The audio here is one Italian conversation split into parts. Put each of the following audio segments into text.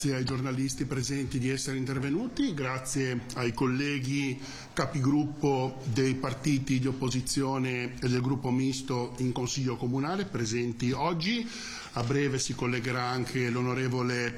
Grazie ai giornalisti presenti di essere intervenuti, grazie ai colleghi capigruppo dei partiti di opposizione e del gruppo misto in Consiglio Comunale presenti oggi. A breve si collegherà anche l'onorevole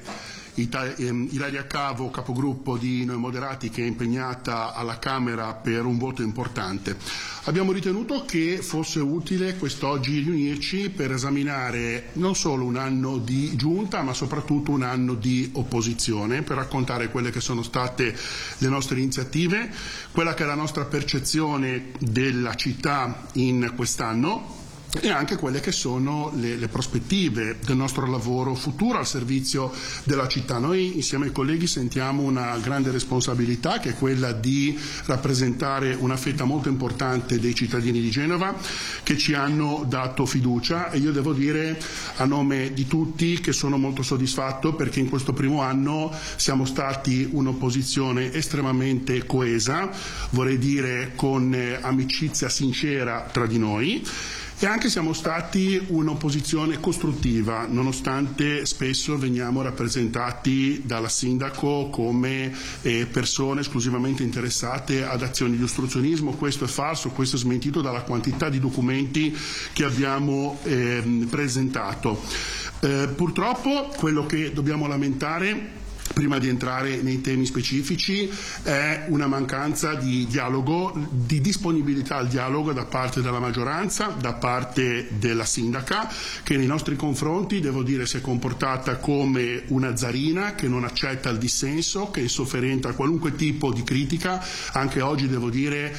Ilaria Cavo, capogruppo di Noi Moderati, che è impegnata alla Camera per un voto importante. Abbiamo ritenuto che fosse utile quest'oggi riunirci per esaminare non solo un anno di giunta, ma soprattutto un anno di opposizione, per raccontare quelle che sono state le nostre iniziative, quella che è la nostra percezione della città in quest'anno e anche quelle che sono le prospettive del nostro lavoro futuro al servizio della città. Noi insieme ai colleghi sentiamo una grande responsabilità, che è quella di rappresentare una fetta molto importante dei cittadini di Genova che ci hanno dato fiducia, e io devo dire a nome di tutti che sono molto soddisfatto perché in questo primo anno siamo stati un'opposizione estremamente coesa, vorrei dire con amicizia sincera tra di noi. E anche siamo stati un'opposizione costruttiva, nonostante spesso veniamo rappresentati dalla sindaco come persone esclusivamente interessate ad azioni di ostruzionismo. Questo è falso, questo è smentito dalla quantità di documenti che abbiamo presentato. Purtroppo quello che dobbiamo lamentare, prima di entrare nei temi specifici, è una mancanza di dialogo, di disponibilità al dialogo da parte della maggioranza, da parte della sindaca, che nei nostri confronti, devo dire, si è comportata come una zarina che non accetta il dissenso, che è insofferente a qualunque tipo di critica. Anche oggi, devo dire,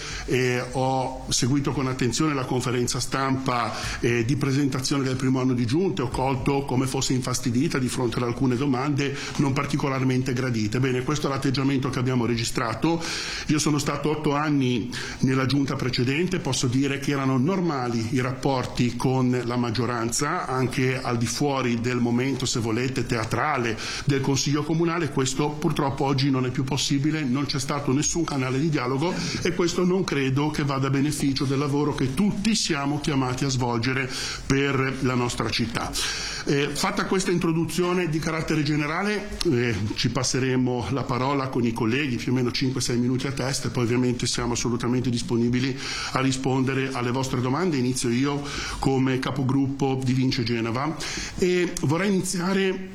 ho seguito con attenzione la conferenza stampa di presentazione del primo anno di giunta e ho colto come fosse infastidita di fronte ad alcune domande non particolarmente gradite. Bene, questo è l'atteggiamento che abbiamo registrato. Io sono stato 8 anni nella giunta precedente, posso dire che erano normali i rapporti con la maggioranza, anche al di fuori del momento, se volete, teatrale del Consiglio Comunale. Questo purtroppo oggi non è più possibile, non c'è stato nessun canale di dialogo e questo non credo che vada a beneficio del lavoro che tutti siamo chiamati a svolgere per la nostra città. Fatta questa introduzione di carattere generale, ci passeremo la parola con i colleghi, più o meno 5-6 minuti a testa, e poi ovviamente siamo assolutamente disponibili a rispondere alle vostre domande. Inizio io come capogruppo di Vince Genova e vorrei iniziare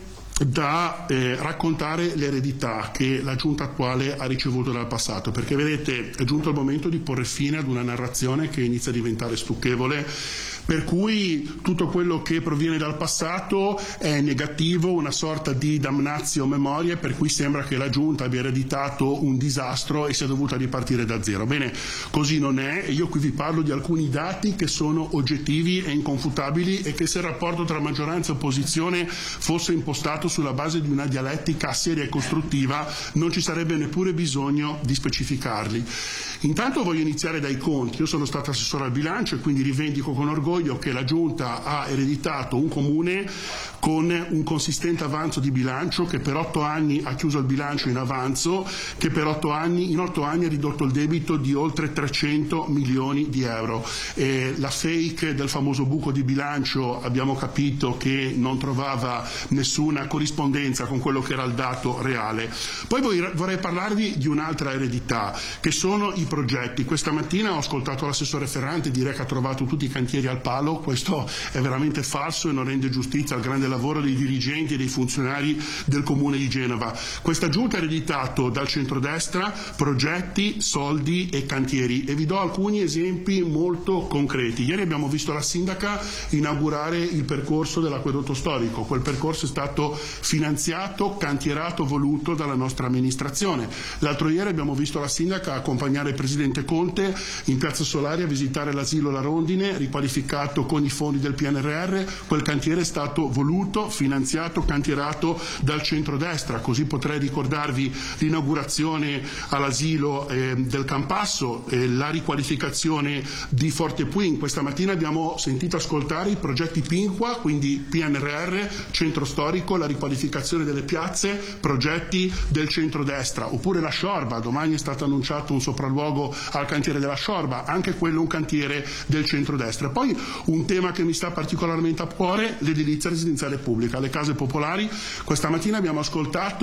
da raccontare l'eredità che la giunta attuale ha ricevuto dal passato, perché vedete, è giunto il momento di porre fine ad una narrazione che inizia a diventare stucchevole, per cui tutto quello che proviene dal passato è negativo, una sorta di damnatio memoriae, per cui sembra che la giunta abbia ereditato un disastro e sia dovuta ripartire da zero. Bene, così non è, e io qui vi parlo di alcuni dati che sono oggettivi e inconfutabili, e che se il rapporto tra maggioranza e opposizione fosse impostato sulla base di una dialettica seria e costruttiva non ci sarebbe neppure bisogno di specificarli. Intanto voglio iniziare dai conti. Io sono stato assessore al bilancio e quindi rivendico con orgoglio che la giunta ha ereditato un comune con un consistente avanzo di bilancio, che per 8 anni ha chiuso il bilancio in avanzo, che per in 8 anni ha ridotto il debito di oltre 300 milioni di euro. La fake del famoso buco di bilancio abbiamo capito che non trovava nessuna corrispondenza con quello che era il dato reale. Poi vorrei parlarvi di un'altra eredità, che sono i progetti. Questa mattina ho ascoltato l'assessore Ferrante dire che ha trovato tutti i cantieri al palo. Questo è veramente falso e non rende giustizia al grande lavoro dei dirigenti e dei funzionari del Comune di Genova. Questa giunta ha ereditato dal centrodestra progetti, soldi e cantieri, e vi do alcuni esempi molto concreti. Ieri abbiamo visto la sindaca inaugurare il percorso dell'acquedotto storico. Quel percorso è stato finanziato, cantierato, voluto dalla nostra amministrazione. L'altro ieri abbiamo visto la sindaca accompagnare il presidente Conte in Piazza Solari a visitare l'asilo La Rondine, riqualificato con i fondi del PNRR. Quel cantiere è stato voluto, finanziato, cantierato dal centrodestra. Così potrei ricordarvi l'inaugurazione all'asilo del Campasso, la riqualificazione di Forte Puin. Questa mattina abbiamo sentito ascoltare i progetti Pinqua, quindi PNRR, centro storico, la riqualificazione delle piazze, progetti del centrodestra. Oppure la Sciorba, domani è stato annunciato un sopralluogo al cantiere della Sciorba, anche quello un cantiere del centrodestra. Poi un tema che mi sta particolarmente a cuore, l'edilizia residenziale pubblica, le case popolari. Questa mattina abbiamo ascoltato